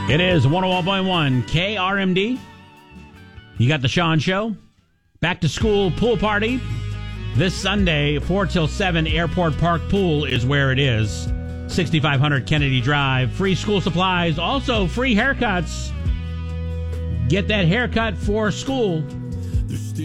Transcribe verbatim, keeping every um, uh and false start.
It is one oh one point one K R M D. You got the Sean Show. Back to school pool party. This Sunday, four till seven, Airport Park Pool is where it is. sixty-five hundred Kennedy Drive. Free school supplies. Also free haircuts. Get that haircut for school.